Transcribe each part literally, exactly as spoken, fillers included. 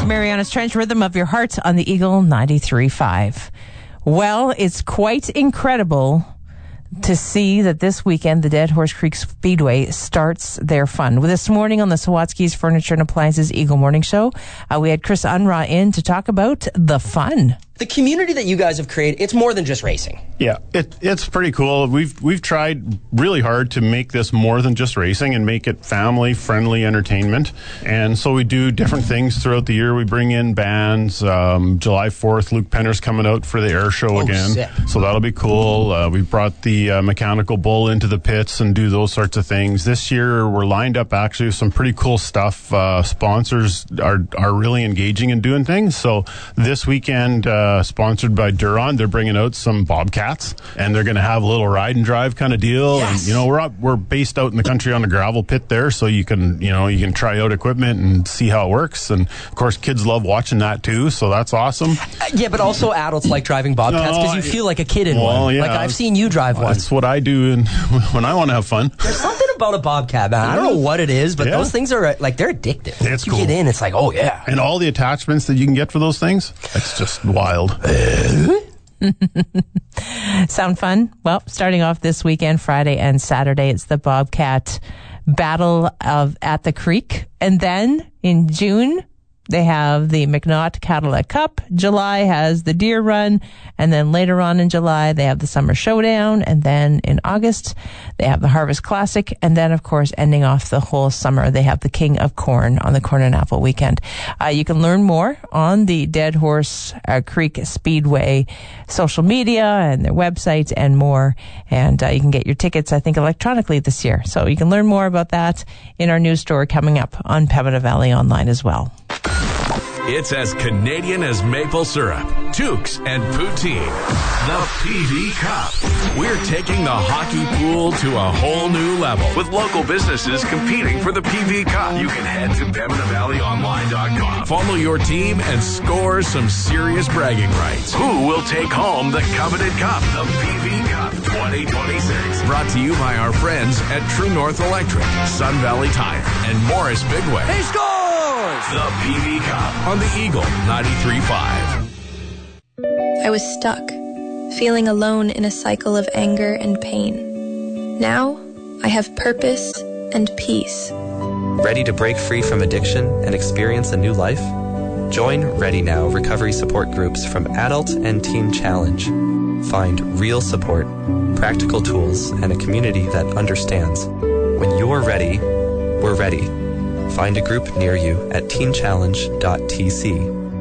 Mariana's Trench, Rhythm of Your Heart on the Eagle ninety-three point five. Well, it's quite incredible to see that this weekend the Dead Horse Creek Speedway starts their fun. This morning on the Sawatsky's Furniture and Appliances Eagle Morning Show, uh, we had Chris Unruh in to talk about the fun. The community that you guys have created, it's more than just racing. Yeah, it, it's pretty cool. We've we've tried really hard to make this more than just racing and make it family-friendly entertainment. And so we do different things throughout the year. We bring in bands. Um, July fourth, Luke Penner's coming out for the air show Oh, again. sick. So that'll be cool. Uh, we brought the uh, mechanical bull into the pits and do those sorts of things. This year, we're lined up actually with some pretty cool stuff. Uh, sponsors are, are really engaging and doing things. So this weekend, uh, sponsored by Duron, they're bringing out some Bobcats, and they're going to have a little ride and drive kind of deal. Yes. And you know, we're up, we're based out in the country on a gravel pit there, so you can you know you can try out equipment and see how it works. And of course, kids love watching that too, so that's awesome. Uh, yeah, but also adults like driving Bobcats because No, you feel like a kid in well, one. yeah. Like I've seen you drive one. That's what I do, and when I want to have fun. There's something about a Bobcat, man. I don't know what it is, but Yeah. those things are uh, like they're addictive. It's you cool. get in, it's like, oh yeah. And all the attachments that you can get for those things, it's just wild. Sound fun? Well, starting off this weekend, Friday and Saturday, it's the Bobcat Battle of at the Creek. And then in June, they have the McNaught Cadillac Cup. July has the Deer Run. And then later on in July, they have the Summer Showdown. And then in August, they have the Harvest Classic. And then, of course, ending off the whole summer, they have the King of Corn on the Corn and Apple weekend. Uh, you can learn more on the Dead Horse uh, Creek Speedway social media and their website and more. And uh, you can get your tickets, I think, electronically this year. So you can learn more about that in our news story coming up on Pembina Valley Online as well. It's as Canadian as maple syrup, toques, and poutine. The P V Cup. We're taking the hockey pool to a whole new level with local businesses competing for the P V Cup. You can head to Pembina Valley Online dot com. Follow your team and score some serious bragging rights. Who will take home the coveted cup? The P V Cup twenty twenty-six. Brought to you by our friends at True North Electric, Sun Valley Tire, and Morris Bigway. He scores! The P V Cup on the Eagle ninety-three point five. I was stuck, feeling alone in a cycle of anger and pain. Now, I have purpose and peace. Ready to break free from addiction and experience a new life? Join Ready Now recovery support groups from Adult and Teen Challenge. Find real support, practical tools, and a community that understands. When you're ready, we're ready. Find a group near you at teen challenge dot t c.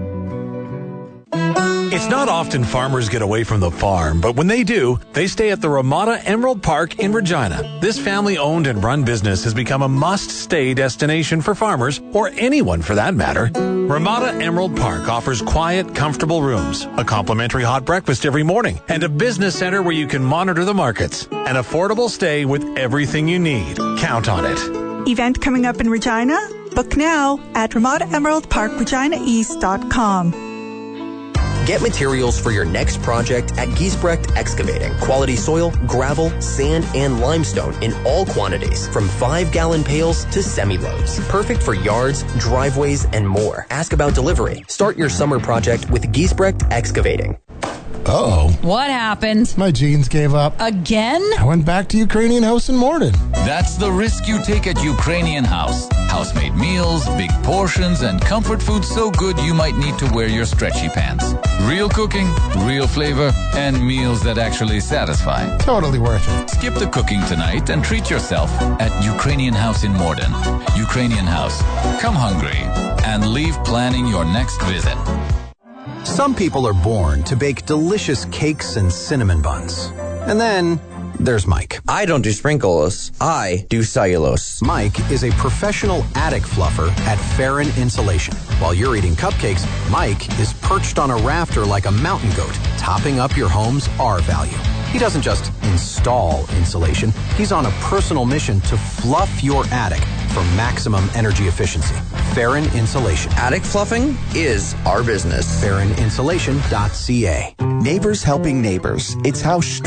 It's not often farmers get away from the farm, but when they do, they stay at the Ramada Emerald Park in Regina. This family-owned and run business has become a must-stay destination for farmers, or anyone for that matter. Ramada Emerald Park offers quiet, comfortable rooms, a complimentary hot breakfast every morning, and a business center where you can monitor the markets. An affordable stay with everything you need. Count on it. Event coming up in Regina? Book now at ramada emerald park regina east dot com. Get materials for your next project at Giesbrecht Excavating. Quality soil, gravel, sand, and limestone in all quantities, from five-gallon pails to semi-loads. Perfect for yards, driveways, and more. Ask about delivery. Start your summer project with Giesbrecht Excavating. Uh-oh. What happened? My jeans gave up. Again? I went back to Ukrainian House in Morden. That's the risk you take at Ukrainian House. House-made meals, big portions, and comfort food so good you might need to wear your stretchy pants. Real cooking, real flavor, and meals that actually satisfy. Totally worth it. Skip the cooking tonight and treat yourself at Ukrainian House in Morden. Ukrainian House. Come hungry and leave planning your next visit. Some people are born to bake delicious cakes and cinnamon buns. And then there's Mike. I don't do sprinkles. I do cellulose. Mike is a professional attic fluffer at Farron Insulation. While you're eating cupcakes, Mike is perched on a rafter like a mountain goat, topping up your home's R value. He doesn't just install insulation. He's on a personal mission to fluff your attic for maximum energy efficiency. Farron Insulation. Attic fluffing is our business. Farron Insulation dot c a. Neighbors helping neighbors. It's how